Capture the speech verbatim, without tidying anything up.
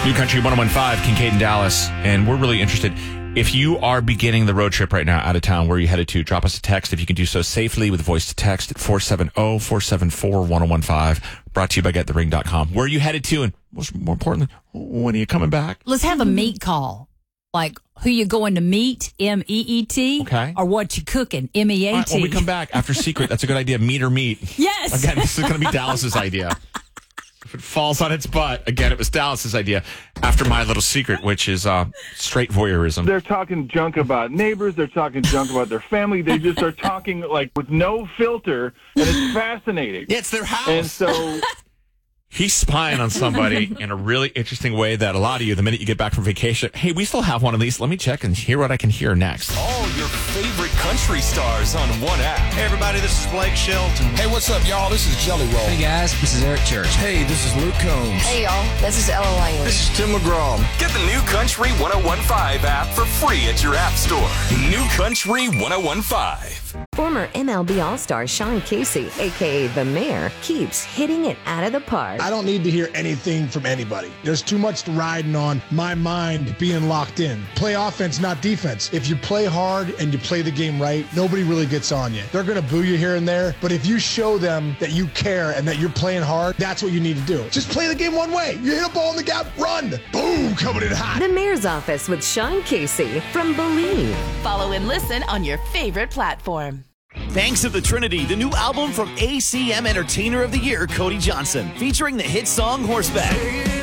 New Country one oh one five, Kincaid and Dallas. And we're really interested. If you are beginning the road trip right now out of town, where are you headed to? Drop us a text if you can do so safely with voice to text at four seven zero, four seven four, one oh one five. Brought to you by get the ring dot com. Where are you headed to? And most more importantly, when are you coming back? Let's have a meet call. Like who you going to meet, M E E T. Okay. Or what you cooking, M E A T. All right, when we come back after Secret, that's a good idea. Meet or meet. Yes. Again, this is going to be Dallas's idea. If it falls on its butt, again, it was Dallas's idea after My Little Secret, which is uh, straight voyeurism. They're talking junk about neighbors. They're talking junk about their family. They just are talking like with no filter, and it's fascinating. It's their house. And so he's spying on somebody in a really interesting way that a lot of you, the minute you get back from vacation, hey, we still have one of these. Let me check and hear what I can hear next. All your favorite country stars on one app. Hey, everybody, this is Blake Shelton. Hey, what's up, y'all? This is Jelly Roll. Hey, guys, this is Eric Church. Hey, this is Luke Combs. Hey, y'all, this is Ella Langley. This is Tim McGraw. Get the New Country ten fifteen app for free at your app store. New Country ten fifteen. Former M L B All-Star Sean Casey, a k a. The Mayor, keeps hitting it out of the park. I don't need to hear anything from anybody. There's too much riding on my mind being locked in. Play offense, not defense. If you play hard and you play the game right, nobody really gets on you. They're going to boo you here and there, but if you show them that you care and that you're playing hard, that's what you need to do. Just play the game one way. You hit a ball in the gap, run. Boom, coming in hot. The Mayor's Office with Sean Casey from Believe. Follow and listen on your favorite platform. Banks of the Trinity, the new album from A C M Entertainer of the Year, Cody Johnson, featuring the hit song Horseback.